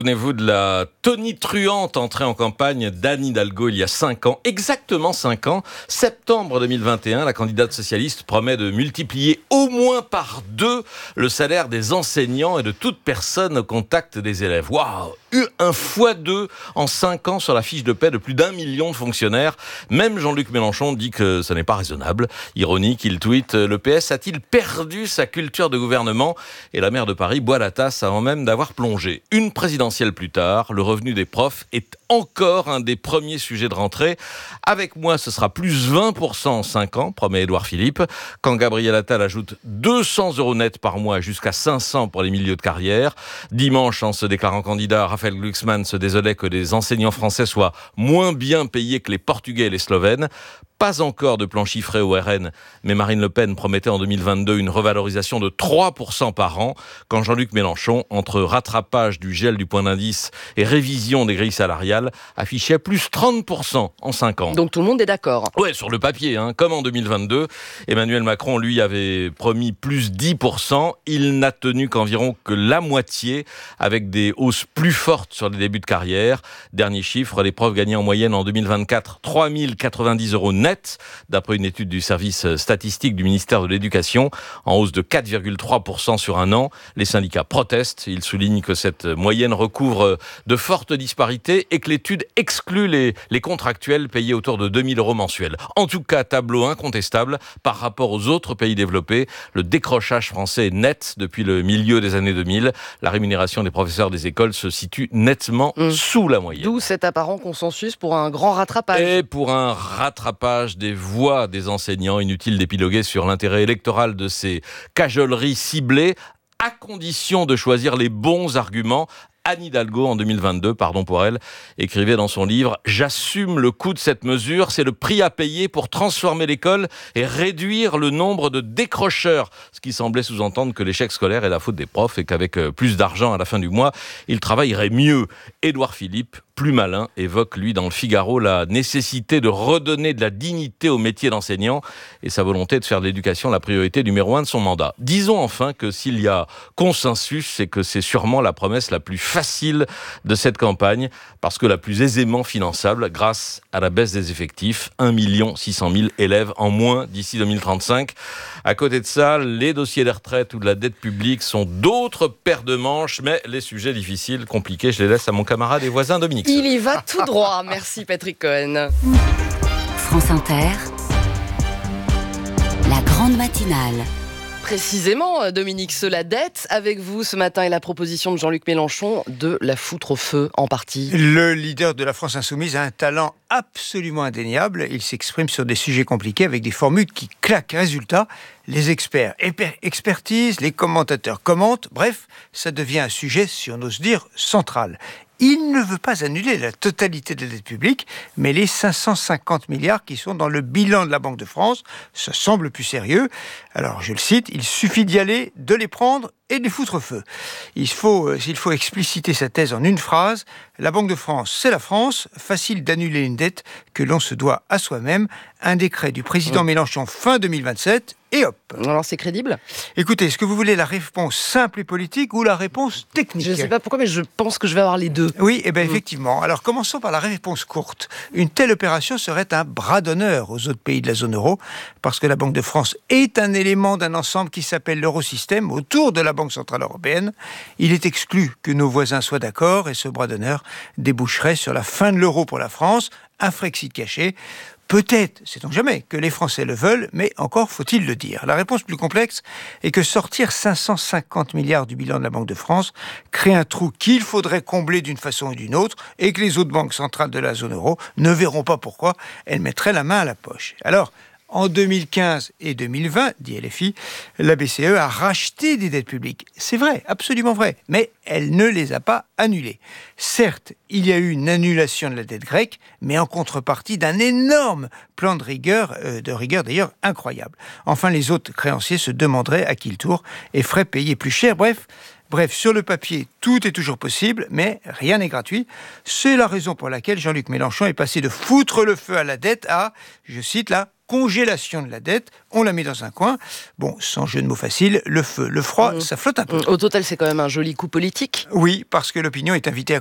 Souvenez-vous de la tonitruante entrée en campagne d'Anne Hidalgo il y a 5 ans, exactement 5 ans, septembre 2021, la candidate socialiste promet de multiplier au moins par 2 le salaire des enseignants et de toute personne au contact des élèves. Waouh, un x2 en 5 ans sur la fiche de paie de plus d'1 million de fonctionnaires. Même Jean-Luc Mélenchon dit que ce n'est pas raisonnable. Ironique, il tweet: le PS a-t-il perdu sa culture de gouvernement? Et la maire de Paris boit la tasse avant même d'avoir plongé. Une présidentielle plus tard, le revenu des profs est encore un des premiers sujets de rentrée. Avec moi, ce sera plus 20% en 5 ans, promet Édouard Philippe. Quand Gabriel Attal ajoute 200 € net par mois jusqu'à 500 pour les milieux de carrière. Dimanche, en se déclarant candidat, Raphaël Glucksmann se désolait que les enseignants français soient moins bien payés que les Portugais et les Slovènes. Pas encore de plan chiffré au RN, mais Marine Le Pen promettait en 2022 une revalorisation de 3% par an, quand Jean-Luc Mélenchon, entre rattrapage du gel du point d'indice et révision des grilles salariales, affichait plus 30% en 5 ans. Donc tout le monde est d'accord. Ouais, sur le papier, comme en 2022. Emmanuel Macron, lui, avait promis plus 10%. Il n'a tenu qu'environ que la moitié, avec des hausses plus fortes sur les débuts de carrière. Dernier chiffre, les profs gagnaient en moyenne en 2024 3 090 € net, d'après une étude du service statistique du ministère de l'Éducation, en hausse de 4,3% sur un an. Les syndicats protestent. Ils soulignent que cette moyenne recouvre de fortes disparités et que l'étude exclut les contractuels payés autour de 2 000 € mensuels. En tout cas, tableau incontestable par rapport aux autres pays développés. Le décrochage français est net depuis le milieu des années 2000. La rémunération des professeurs des écoles se situe nettement sous la moyenne. D'où cet apparent consensus pour un grand rattrapage. Et pour un rattrapage des voix des enseignants, inutile d'épiloguer sur l'intérêt électoral de ces cajoleries ciblées, à condition de choisir les bons arguments. Anne Hidalgo, en 2022, pardon pour elle, écrivait dans son livre « J'assume le coût de cette mesure, c'est le prix à payer pour transformer l'école et réduire le nombre de décrocheurs ». Ce qui semblait sous-entendre que l'échec scolaire est la faute des profs et qu'avec plus d'argent à la fin du mois, ils travailleraient mieux. Édouard Philippe, plus malin, évoque, lui, dans le Figaro, la nécessité de redonner de la dignité au métier d'enseignant et sa volonté de faire de l'éducation la priorité numéro 1 de son mandat. Disons enfin que s'il y a consensus, c'est que c'est sûrement la promesse la plus facile de cette campagne, parce que la plus aisément finançable grâce à la baisse des effectifs, 1 600 000 élèves en moins d'ici 2035. À côté de ça, les dossiers des retraites ou de la dette publique sont d'autres paires de manches, mais les sujets difficiles, compliqués, je les laisse à mon camarade et voisin Dominique. Il y va tout droit. Merci Patrick Cohen. France Inter, la grande matinale. Précisément, Dominique, la dette avec vous ce matin et la proposition de Jean-Luc Mélenchon de la foutre au feu en partie. Le leader de la France Insoumise a un talent absolument indéniable. Il s'exprime sur des sujets compliqués avec des formules qui claquent. Résultat, les experts expertisent, les commentateurs commentent. Bref, ça devient un sujet, si on ose dire, central. Il ne veut pas annuler la totalité de la dette publique, mais les 550 milliards qui sont dans le bilan de la Banque de France, ça semble plus sérieux. Alors, je le cite, il suffit d'y aller, de les prendre et de les foutre au feu. S'il faut expliciter sa thèse en une phrase, la Banque de France, c'est la France, facile d'annuler une dette que l'on se doit à soi-même. Un décret du président Mélenchon fin 2027, et hop. Alors c'est crédible ? Écoutez, est-ce que vous voulez la réponse simple et politique ou la réponse technique ? Je ne sais pas pourquoi, mais je pense que je vais avoir les deux. Oui, effectivement. Alors commençons par la réponse courte. Une telle opération serait un bras d'honneur aux autres pays de la zone euro, parce que la Banque de France est un élément d'un ensemble qui s'appelle l'eurosystème, autour de la Banque Centrale Européenne. Il est exclu que nos voisins soient d'accord, et ce bras d'honneur déboucherait sur la fin de l'euro pour la France, un Frexit caché. Peut-être, sait-on jamais, que les Français le veulent, mais encore faut-il le dire. La réponse plus complexe est que sortir 550 milliards du bilan de la Banque de France crée un trou qu'il faudrait combler d'une façon ou d'une autre, et que les autres banques centrales de la zone euro ne verront pas pourquoi elles mettraient la main à la poche. Alors, en 2015 et 2020, dit LFI, la BCE a racheté des dettes publiques. C'est vrai, absolument vrai, mais elle ne les a pas annulées. Certes, il y a eu une annulation de la dette grecque, mais en contrepartie d'un énorme plan de rigueur d'ailleurs incroyable. Enfin, les autres créanciers se demanderaient à qui le tour et feraient payer plus cher. Bref, sur le papier, tout est toujours possible, mais rien n'est gratuit. C'est la raison pour laquelle Jean-Luc Mélenchon est passé de foutre le feu à la dette à, je cite, la congélation de la dette, on la met dans un coin. Bon, sans jeu de mots facile, le feu, le froid, ça flotte un peu. Au total, c'est quand même un joli coup politique. Oui, parce que l'opinion est invitée à